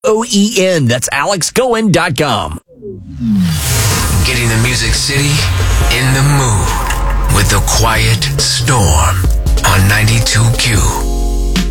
AlexCoen. That's AlexCoen.com. Getting the Music City in the mood with the Quiet Storm on 92Q.